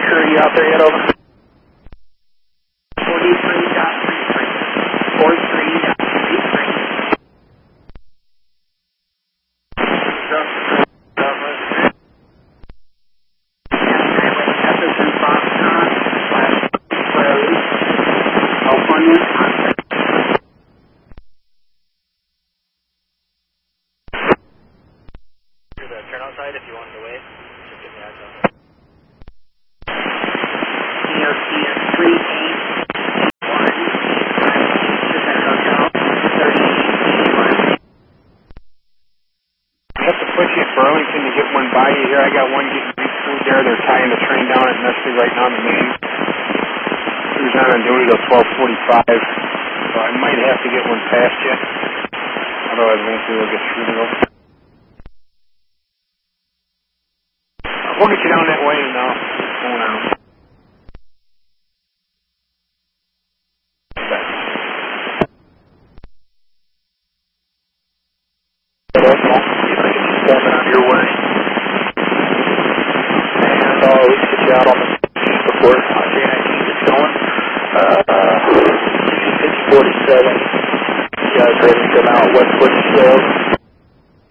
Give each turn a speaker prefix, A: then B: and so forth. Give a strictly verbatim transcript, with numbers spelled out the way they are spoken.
A: crew, you out there yet, over? forty-three dot three three. forty-three dot three three.
B: Turnout side, if you wanted to wait, just give me a heads up.
A: E O C is three eight one Pacific Hotel, thirty-eight eighty-one.
C: I have to push you at Burlington to get one by you here. I got one getting recruited there. They're tying the train down at Nestle right now in the main. Who's not on duty till twelve forty-five, so I might have to get one past you. Otherwise, I won't be able to get through to them. We'll get you down that way and now it's going out.
A: Seven on your way. And uh, we can get you out on the before J nineteen gets going. Uh, six forty-seven. You guys ready to come out Westwood Slope?